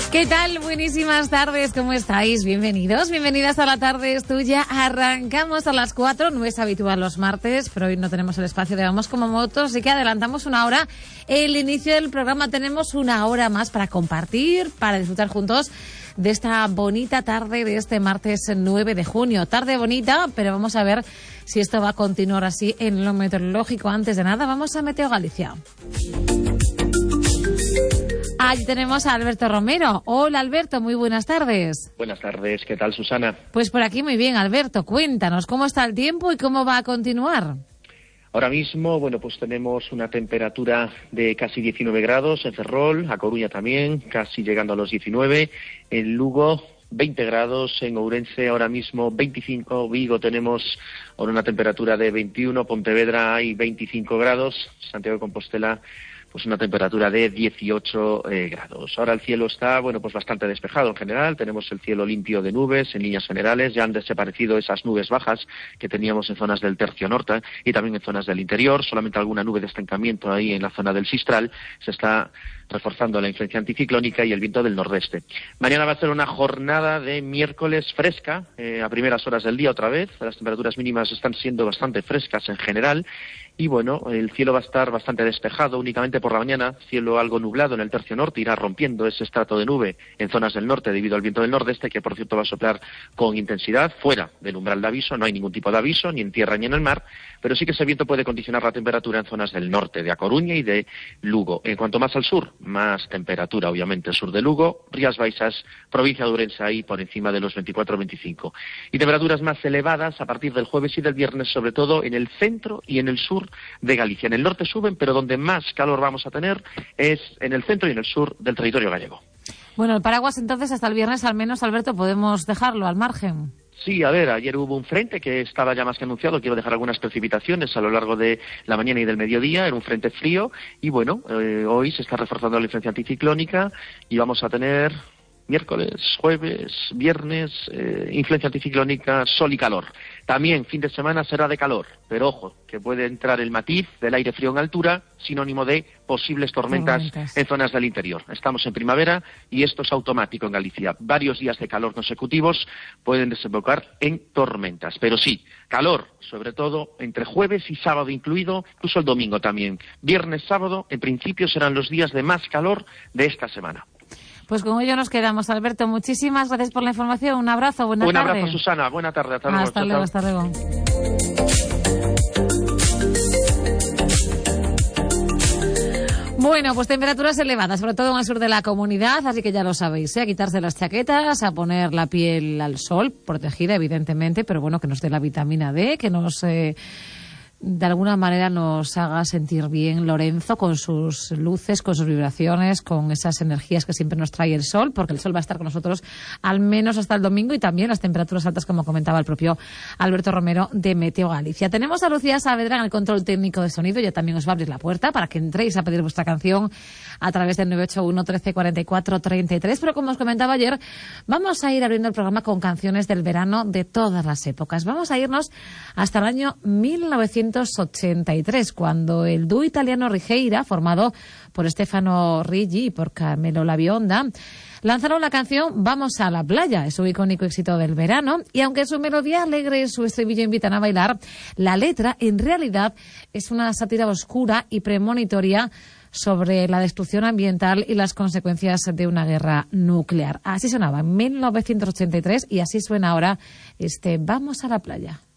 ¿Qué tal? Buenísimas tardes, ¿cómo estáis? Bienvenidos, bienvenidas a La Tarde es Tuya. Arrancamos a las 4, no es habitual los martes, pero hoy no tenemos el espacio de Vamos como Motos, así que adelantamos una hora. El inicio del programa tenemos una hora más para compartir, para disfrutar juntos de esta bonita tarde de este martes 9 de junio. Tarde bonita, pero vamos a ver si esto va a continuar así en lo meteorológico. Antes de nada, vamos a Meteo Galicia. Allí tenemos a Alberto Romero. Hola, Alberto, muy buenas tardes. Buenas tardes, ¿qué tal, Susana? Pues por aquí muy bien, Alberto. Cuéntanos, ¿cómo está el tiempo y cómo va a continuar? Ahora mismo, pues tenemos una temperatura de casi 19 grados en Ferrol, a Coruña también, casi llegando a los 19, en Lugo 20 grados, en Ourense ahora mismo 25, Vigo tenemos ahora una temperatura de 21, Pontevedra hay 25 grados, Santiago de Compostela pues una temperatura de 18 grados. Ahora el cielo está, pues bastante despejado en general. Tenemos el cielo limpio de nubes en líneas generales. Ya han desaparecido esas nubes bajas que teníamos en zonas del tercio norte y también en zonas del interior. Solamente alguna nube de estancamiento ahí en la zona del Sistral. Se está reforzando la influencia anticiclónica y el viento del nordeste. Mañana va a ser una jornada de miércoles fresca, a primeras horas del día otra vez. Las temperaturas mínimas están siendo bastante frescas en general. Y el cielo va a estar bastante despejado, únicamente por la mañana, cielo algo nublado en el tercio norte, irá rompiendo ese estrato de nube en zonas del norte debido al viento del nordeste, que por cierto va a soplar con intensidad fuera del umbral de aviso. No hay ningún tipo de aviso, ni en tierra ni en el mar, pero sí que ese viento puede condicionar la temperatura en zonas del norte, de A Coruña y de Lugo. En cuanto más al sur, más temperatura, obviamente, sur de Lugo, Rías Baixas, provincia de Ourense, ahí por encima de los 24-25. Y temperaturas más elevadas a partir del jueves y del viernes, sobre todo en el centro y en el sur de Galicia. En el norte suben, pero donde más calor vamos a tener es en el centro y en el sur del territorio gallego. Bueno, el paraguas entonces hasta el viernes al menos, Alberto, podemos dejarlo al margen. Sí, ayer hubo un frente que estaba ya más que anunciado, que iba a dejar algunas precipitaciones a lo largo de la mañana y del mediodía, era un frente frío, y hoy se está reforzando la influencia anticiclónica y vamos a tener miércoles, jueves, viernes, influencia anticiclónica, sol y calor. También fin de semana será de calor, pero ojo, que puede entrar el matiz del aire frío en altura, sinónimo de posibles tormentas en zonas del interior. Estamos en primavera y esto es automático en Galicia. Varios días de calor consecutivos pueden desembocar en tormentas, pero sí, calor, sobre todo entre jueves y sábado incluido, incluso el domingo también. Viernes, sábado, en principio serán los días de más calor de esta semana. Pues con ello nos quedamos, Alberto. Muchísimas gracias por la información. Un abrazo, buena tarde. Un abrazo, Susana. Buena tarde. Hasta luego. Hasta luego. Bueno, pues temperaturas elevadas, sobre todo en el sur de la comunidad, así que ya lo sabéis, a quitarse las chaquetas, a poner la piel al sol, protegida evidentemente, pero que nos dé la vitamina D, que nos de alguna manera nos haga sentir bien Lorenzo con sus luces, con sus vibraciones, con esas energías que siempre nos trae el sol, porque el sol va a estar con nosotros al menos hasta el domingo y también las temperaturas altas, como comentaba el propio Alberto Romero de Meteo Galicia. Tenemos a Lucía Saavedra en el control técnico de sonido, ya también os va a abrir la puerta para que entréis a pedir vuestra canción a través del 981 13 44 33, pero como os comentaba ayer, vamos a ir abriendo el programa con canciones del verano de todas las épocas. Vamos a irnos hasta el año 1983, cuando el dúo italiano Righeira, formado por Stefano Riggi y por Carmelo Labionda, lanzaron la canción Vamos a la playa, es su icónico éxito del verano, y aunque su melodía alegre y su estribillo invitan a bailar, la letra en realidad es una sátira oscura y premonitoria sobre la destrucción ambiental y las consecuencias de una guerra nuclear. Así sonaba en 1983 y así suena ahora Vamos a la playa.